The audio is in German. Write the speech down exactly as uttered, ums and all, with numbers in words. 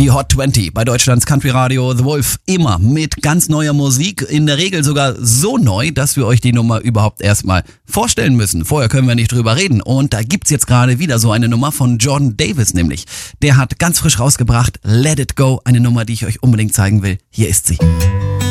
Die Hot zwanzig bei Deutschlands Country Radio The Wolf. Immer mit ganz neuer Musik. In der Regel sogar so neu, dass wir euch die Nummer überhaupt erstmal vorstellen müssen. Vorher können wir nicht drüber reden. Und da gibt's jetzt gerade wieder so eine Nummer von Jordan Davis nämlich. Der hat ganz frisch rausgebracht Let It Go. Eine Nummer, die ich euch unbedingt zeigen will. Hier ist sie.